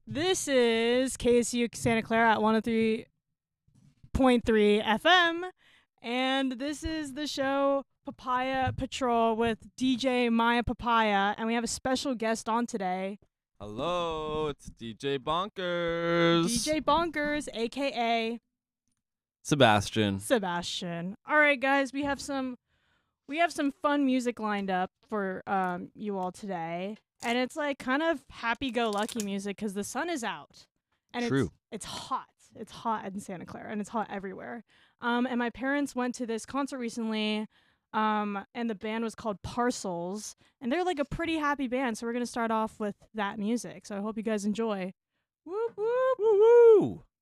This is KSU Santa Clara at 103.3 FM, and this is the show Papaya Patrol with DJ Maya Papaya, and we have a special guest on today. Hello, it's DJ Bonkers. DJ Bonkers, aka Sebastian. All right, guys, we have some fun music lined up for you all today. And it's like kind of happy-go-lucky music because the sun is out. And True. It's hot. It's hot in Santa Clara, and it's hot everywhere. And my parents went to this concert recently, and the band was called Parcels. And they're like a pretty happy band, so we're going to start off with that music. So I hope you guys enjoy. Whoop, whoop. Woo-woo.